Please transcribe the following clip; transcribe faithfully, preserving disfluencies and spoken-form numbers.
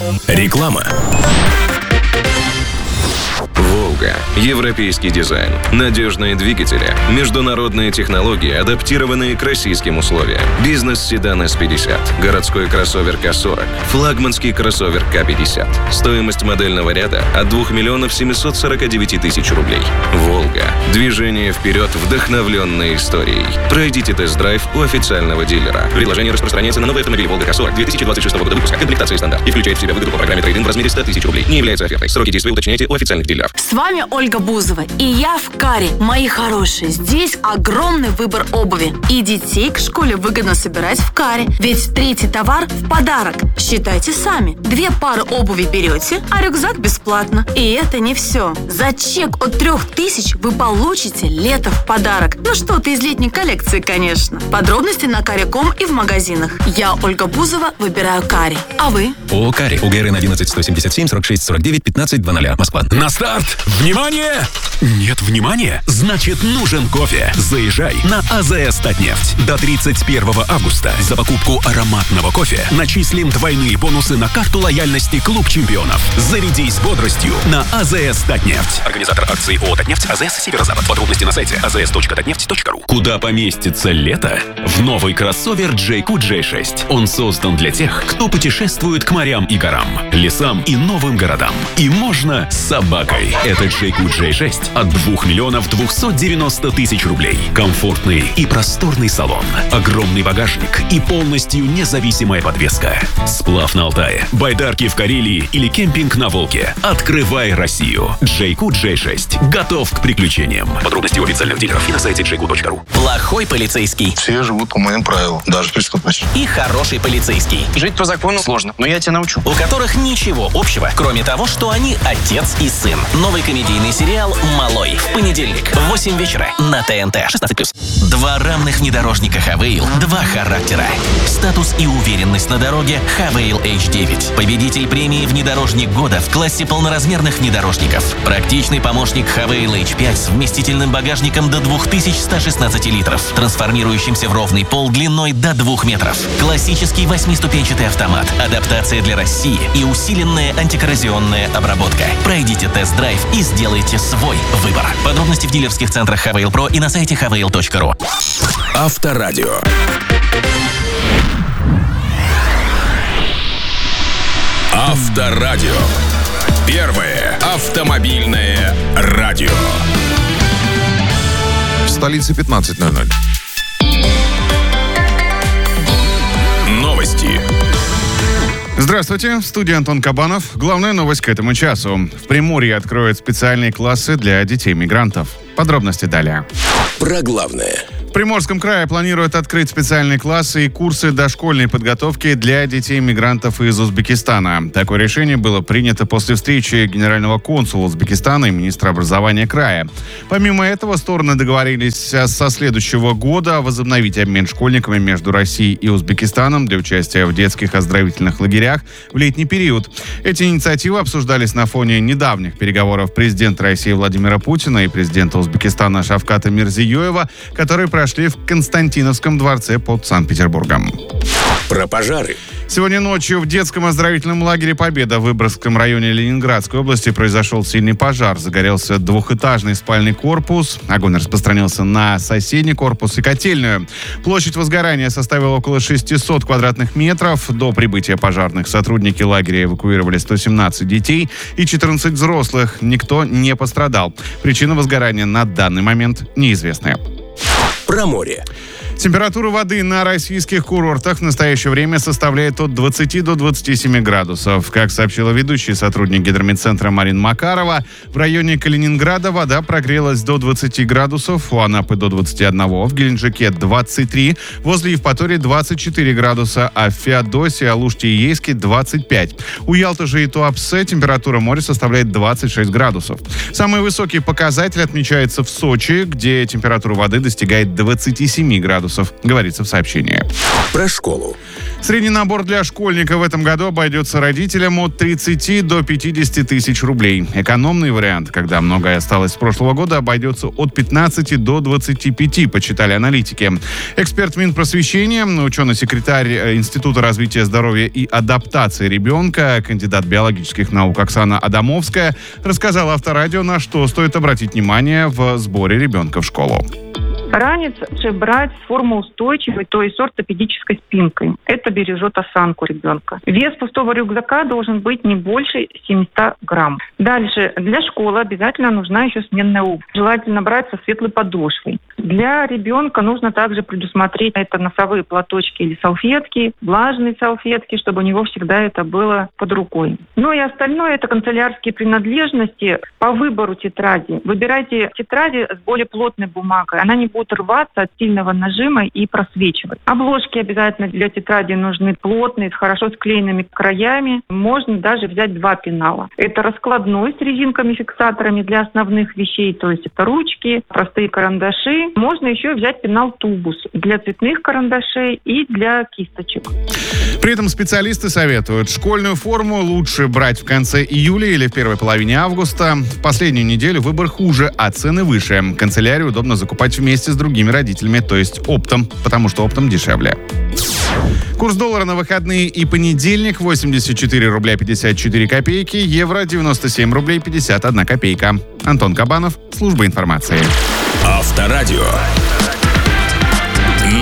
Реклама. «Волга». Европейский дизайн, надежные двигатели, международные технологии, адаптированные к российским условиям. Бизнес-седан эс пятьдесят, городской кроссовер ка сорок, флагманский кроссовер ка пятьдесят. Стоимость модельного ряда от двух миллионов семьсот сорок девять тысяч рублей. «Волга». Движение вперед, вдохновленное историей. Пройдите тест-драйв у официального дилера. Предложение распространяется на новый автомобиль «Волга ка сорок» две тысячи двадцать шестого года выпуска. Комплектация стандарт и включает в себя выгоду по программе трейд-ин в размере сто тысяч рублей. Не является офертой. Сроки действия уточняйте у официальных дилеров. С вами Ольга Бузова, и я в Каре. Мои хорошие, здесь огромный выбор обуви. И детей к школе выгодно собирать в Каре. Ведь третий товар в подарок. Считайте сами. Две пары обуви берете, а рюкзак бесплатно. И это не все. За чек от трех тысяч вы получите лето в подарок. Ну что-то из летней коллекции, конечно. Подробности на каре точка ком и в магазинах. Я, Ольга Бузова, выбираю Каре. А вы? ООО «Каре». УГРН одиннадцать сто семьдесят семь сорок шесть сорок девять пятнадцать двадцать. Москва. На старт! Внимание! Нет внимания? Значит, нужен кофе. Заезжай на АЗС «Татнефть». До тридцать первого августа за покупку ароматного кофе начислим двойные бонусы на карту лояльности «Клуб чемпионов». Зарядись бодростью на АЗС «Татнефть». Организатор акции ООО «Татнефть», АЗС «Северо-Запад». Подробности на сайте а зэ эс точка татнефть точка ру. Куда поместится лето? В новый кроссовер джей кью джей шесть. Он создан для тех, кто путешествует к морям и горам, лесам и новым городам. И можно с собакой. Это джей кью джей шесть от двух миллионов двухсот девяноста тысяч рублей. Комфортный и просторный салон, огромный багажник и полностью независимая подвеска. Сплав на Алтае, байдарки в Карелии или кемпинг на Волге. Открывай Россию. джей кью джей шесть. Готов к приключениям. Подробности у официальных дилеров и на сайте джей кью точка ру. Плохой полицейский. Все живут по моим правилам, даже преступность. И хороший полицейский. Жить по закону сложно, но я тебя научу. У которых ничего общего, кроме того, что они отец и сын. Новый комедийный сериал «Малой». В понедельник в восемь вечера на ТНТ. шестнадцать плюс. Два равных внедорожника Хавейл. Два характера. Статус и уверенность на дороге Хавейл эйч девять. Победитель премии «Внедорожник года» в классе полноразмерных внедорожников. Практичный помощник Хавейл эйч пять с вместительным багажником до две тысячи сто шестнадцать литров, трансформирующимся в ровный пол длиной до двух метров. Классический восьмиступенчатый автомат. Адаптация для России и усиленная антикоррозионная обработка. Пройдите тест-драйв и сделайте свой выбор. Подробности в дилерских центрах Хавейл Про и на сайте хавейл точка ру. Авторадио. Авторадио. Первое автомобильное радио. В столице пятнадцать ноль ноль. Новости. Здравствуйте, в студии Антон Кабанов. Главная новость к этому часу. В Приморье откроют специальные классы для детей-мигрантов. Подробности далее. Про главное. В Приморском крае планируют открыть специальные классы и курсы дошкольной подготовки для детей-мигрантов из Узбекистана. Такое решение было принято после встречи генерального консула Узбекистана и министра образования края. Помимо этого, стороны договорились со следующего года возобновить обмен школьниками между Россией и Узбекистаном для участия в детских оздоровительных лагерях в летний период. Эти инициативы обсуждались на фоне недавних переговоров президента России Владимира Путина и президента Узбекистана Шавката Мирзиёева, которые прошли прошли в Константиновском дворце под Санкт-Петербургом. Про пожары. Сегодня ночью в детском оздоровительном лагере «Победа» в Выборгском районе Ленинградской области произошел сильный пожар. Загорелся двухэтажный спальный корпус. Огонь распространился на соседний корпус и котельную. Площадь возгорания составила около шестисот квадратных метров. До прибытия пожарных сотрудники лагеря эвакуировали сто семнадцать детей и четырнадцать взрослых. Никто не пострадал. Причина возгорания на данный момент неизвестная. Про море. Температура воды на российских курортах в настоящее время составляет от двадцати до двадцати семи градусов. Как сообщила ведущий сотрудник гидрометцентра Марина Макарова, в районе Калининграда вода прогрелась до двадцати градусов, у Анапы до двадцати одного, в Геленджике двадцать три, возле Евпатории двадцать четыре градуса, а в Феодосии, Алуште и Ейске двадцать пять. У Ялты же и Туапсе температура моря составляет двадцать шесть градусов. Самый высокий показатель отмечается в Сочи, где температура воды достигает двадцати семи градусов градусов, говорится в сообщении. Про школу. Средний набор для школьника в этом году обойдется родителям от тридцати до пятидесяти тысяч рублей. Экономный вариант, когда многое осталось с прошлого года, обойдется от пятнадцати до двадцати пяти, почитали аналитики. Эксперт Минпросвещения, ученый-секретарь Института развития здоровья и адаптации ребенка, кандидат биологических наук Оксана Адамовская, рассказала Авторадио, на что стоит обратить внимание в сборе ребенка в школу. Ранец лучше брать с формоустойчивой, то есть с ортопедической спинкой. Это бережет осанку ребенка. Вес пустого рюкзака должен быть не больше семисот грамм. Дальше. Для школы обязательно нужна еще сменная обувь. Желательно брать со светлой подошвой. Для ребенка нужно также предусмотреть это носовые платочки или салфетки, влажные салфетки, чтобы у него всегда это было под рукой. Ну и остальное — это канцелярские принадлежности по выбору тетради. Выбирайте тетради с более плотной бумагой. Она не будет рваться от сильного нажима и просвечивать. Обложки обязательно для тетради нужны плотные, с хорошо склеенными краями. Можно даже взять два пенала. Это раскладной с резинками-фиксаторами для основных вещей, то есть это ручки, простые карандаши. Можно еще взять пенал-тубус для цветных карандашей и для кисточек. При этом специалисты советуют, школьную форму лучше брать в конце июля или в первой половине августа. В последнюю неделю выбор хуже, а цены выше. Канцелярию удобно закупать вместе с другими родителями, то есть оптом, потому что оптом дешевле. Курс доллара на выходные и понедельник: восемьдесят четыре рубля пятьдесят четыре копейки, евро девяносто семь рублей пятьдесят одна копейка. Антон Кабанов, служба информации. Авторадио.